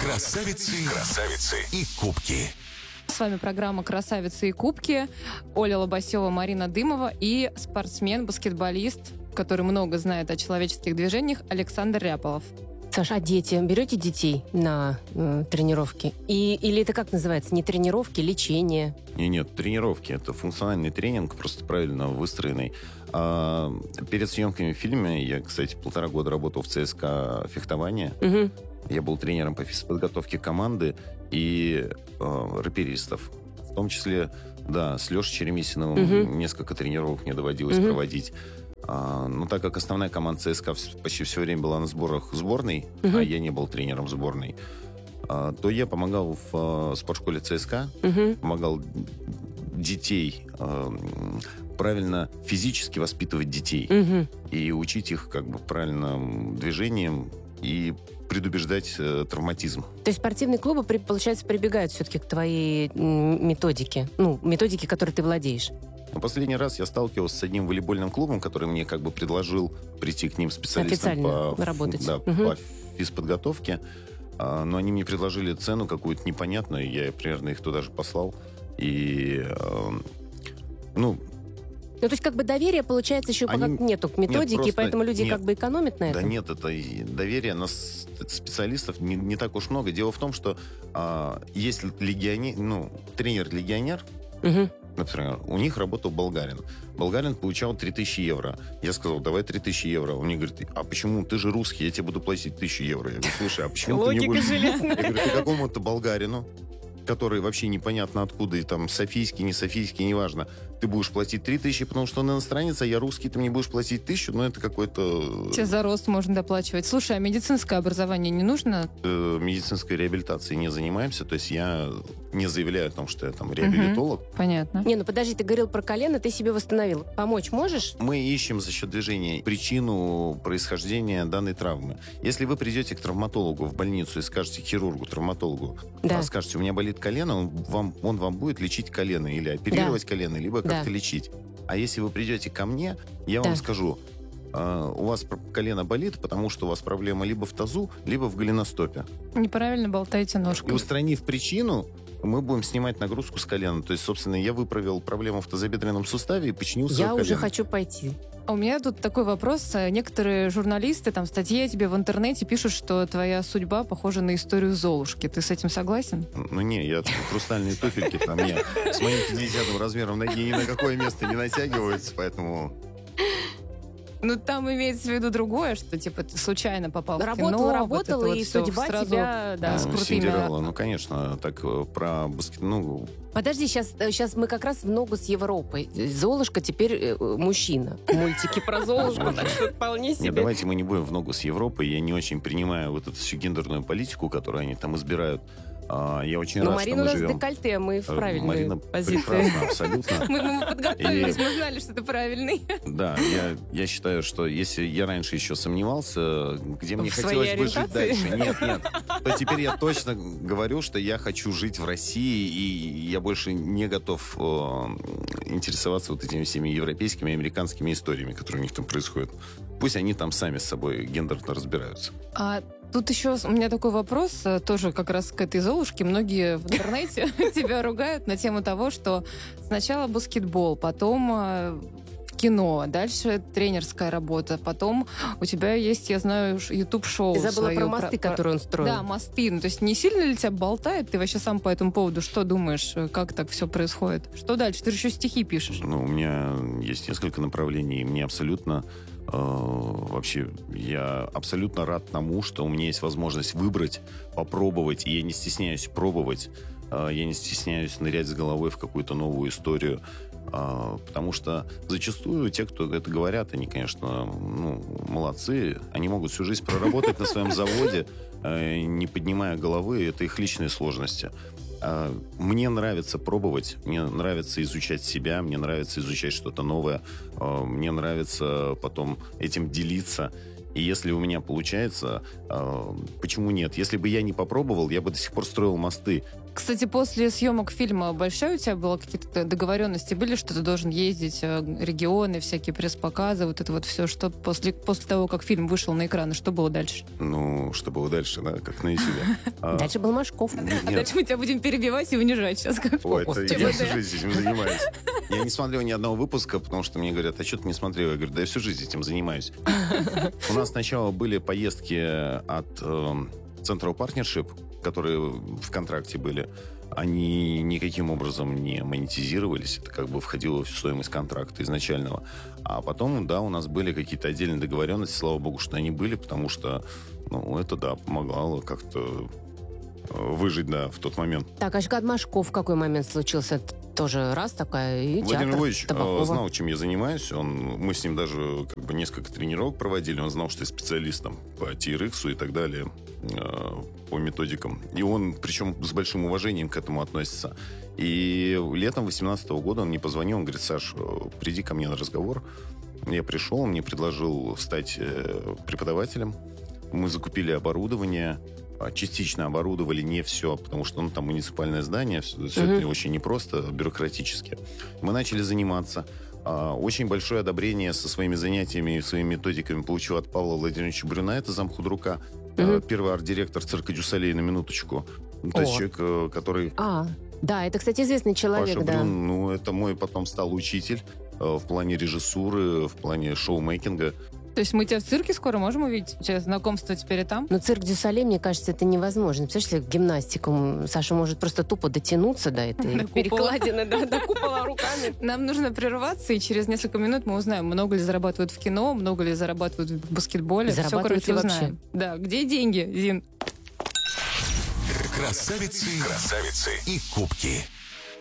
Красавицы и кубки. С вами программа «Красавицы и кубки». Оля Лобасева, Марина Дымова и спортсмен-баскетболист, который много знает о человеческих движениях, Александр Ряполов. Саша, а дети? Берете детей на тренировки? Или это как называется? Не тренировки, лечение? Нет, тренировки. Это функциональный тренинг, просто правильно выстроенный. Перед съемками фильма я, кстати, 1,5 года работал в ЦСКА фехтования. Угу. Я был тренером по физподготовке команды и рэперистов. В том числе, да, с Лешей Черемисиновым несколько тренировок мне доводилось проводить. Но так как основная команда ЦСКА почти все время была на сборах сборной, а я не был тренером сборной, то я помогал в спортшколе ЦСКА, помогал детей правильно физически воспитывать детей и учить их как бы правильным движениям и предубеждать травматизм. То есть спортивные клубы, получается, прибегают все-таки к твоей методике, методике, которой ты владеешь? Но последний раз я сталкивался с одним волейбольным клубом, который мне как бы предложил прийти к ним специалистом по физподготовке. Но они мне предложили цену какую-то непонятную. Я примерно их туда же послал. И, то есть как бы доверия, получается, еще пока нету к методике, поэтому люди как бы экономят на этом? Да нет, это доверие на специалистов не так уж много. Дело в том, что есть тренер-легионер, например, у них работал болгарин. Болгарин получал 3000 евро. Я сказал, давай 3000 евро. Он мне говорит, а почему? Ты же русский, я тебе буду платить 1000 евро. Я говорю, слушай, а почему ты не будешь... Я говорю, ты какому-то болгарину, который вообще непонятно откуда, и там софийский, не софийский, неважно, ты будешь платить 3000, потому что он иностранец, а я русский, ты мне будешь платить 1000, это какой-то... Тебе за рост можно доплачивать. Слушай, а медицинское образование не нужно? Медицинской реабилитацией не занимаемся, то есть я не заявляю о том, что я там реабилитолог. Понятно. Подожди, ты говорил про колено, ты себе восстановил. Помочь можешь? Мы ищем за счет движения причину происхождения данной травмы. Если вы придете к травматологу в больницу и скажете хирургу, травматологу, скажете, у меня болит колено, он вам будет лечить колено или оперировать колено, либо как-то лечить. А если вы придете ко мне, я вам скажу, у вас колено болит, потому что у вас проблема либо в тазу, либо в голеностопе. Неправильно болтаете ножкой. И устранив причину, мы будем снимать нагрузку с колена. То есть, собственно, я выправил проблему в тазобедренном суставе и починил свое колено. Я уже хочу пойти. У меня тут такой вопрос. Некоторые журналисты, статьи тебе в интернете пишут, что твоя судьба похожа на историю Золушки. Ты с этим согласен? Я хрустальные туфельки, с моим 50 размером ноги ни на какое место не натягиваются, поэтому... Там имеется в виду другое, что, ты случайно попал в кино. Работала, и судьба тебя... с крутыми... Синдерелла, конечно, так про баскет... Подожди, сейчас мы как раз в ногу с Европой. Золушка теперь мужчина. Мультики про Золушку, так что вполне себе. Нет, давайте мы не будем в ногу с Европой. Я не очень принимаю вот эту всю гендерную политику, которую они там избирают. Я очень рад, Марина что мы живем. у нас декольте, мы в правильной Марина позиции. прекрасна, абсолютно. Мы подготовились, мы знали, что ты правильный. Да, я считаю, что если я раньше еще сомневался, где мне В хотелось своей бы жить ориентации? дальше, нет, то теперь я точно говорю, что я хочу жить в России, и я больше не готов интересоваться вот этими всеми европейскими, американскими историями, которые у них там происходят. Пусть они там сами с собой гендерно разбираются. Тут еще у меня такой вопрос, тоже как раз к этой Золушке. Многие в интернете тебя ругают на тему того, что сначала баскетбол, потом кино, дальше тренерская работа, потом у тебя есть, я знаю, YouTube-шоу. Ты забыла про мосты, которые он строил. Да, мосты. То есть не сильно ли тебя болтает? Ты вообще сам по этому поводу что думаешь? Как так все происходит? Что дальше? Ты же еще стихи пишешь. У меня есть несколько направлений, и мне абсолютно... Вообще, я абсолютно рад тому, что у меня есть возможность выбрать, попробовать, и я не стесняюсь пробовать, я не стесняюсь нырять с головой в какую-то новую историю, потому что зачастую те, кто это говорят, они, конечно, молодцы, они могут всю жизнь проработать на своем заводе, не поднимая головы, это их личные сложности. Мне нравится пробовать, мне нравится изучать себя, мне нравится изучать что-то новое, мне нравится потом этим делиться. И если у меня получается, почему нет? Если бы я не попробовал, я бы до сих пор строил мосты. Кстати, после съемок фильма большая у тебя была какие-то договоренности были, что ты должен ездить регионы, всякие пресс-показы, вот это вот все, что после того, как фильм вышел на экраны, что было дальше? Ну, что было дальше, да, как на YouTube. Дальше был Машков. А дальше мы тебя будем перебивать и унижать сейчас. Ой, это я всю жизнь этим занимаюсь. Я не смотрел ни одного выпуска, потому что мне говорят, а что ты не смотрел? Я говорю, да я всю жизнь этим занимаюсь. У нас сначала были поездки от Central Partnership, которые в контракте были. Они никаким образом не монетизировались. Это как бы входило в стоимость контракта изначального. А потом, да, у нас были какие-то отдельные договоренности. Слава богу, что они были, потому что, ну, это, да, помогало как-то выжить, да, в тот момент. Так, а Машков в какой момент случился? Тоже раз такая и Владимир театр Львович Табакова. знал, чем я занимаюсь. Мы с ним даже как бы несколько тренировок проводили. Он знал, что я специалист там, по TRX и так далее, по методикам. И он, причем с большим уважением к этому относится. И летом 2018 года он мне позвонил, он говорит, Саш, приди ко мне на разговор. Я пришел, он мне предложил стать преподавателем. Мы закупили оборудование, частично оборудовали, не все, потому что там муниципальное здание, все это очень непросто, бюрократически. Мы начали заниматься. Очень большое одобрение со своими занятиями и своими методиками получил от Павла Владимировича Брюна, это замхудрука, первый арт-директор цирка Дюсалей, на минуточку. То есть человек, который... Да, это, кстати, известный человек, Паша да. Брюн, ну, это мой потом стал учитель в плане режиссуры, в плане шоу-мейкинга. То есть мы тебя в цирке скоро можем увидеть? У тебя знакомство теперь и там? Но цирк Дюсалей, мне кажется, это невозможно. Представляешь, гимнастику Саша может просто тупо дотянуться до этой До купола. перекладины, до купола руками. Нам нужно прерваться, и через несколько минут мы узнаем, много ли зарабатывают в кино, много ли зарабатывают в баскетболе. Все, Зарабатывают короче, ли узнаем. вообще? Да, где деньги, Зин? Красавицы и кубки.